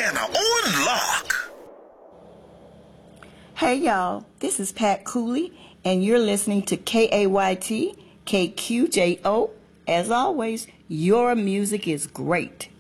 Louisiana on lock. Hey y'all, this is Pat Cooley, and you're listening to KAYT KQJO. As always, your music is great.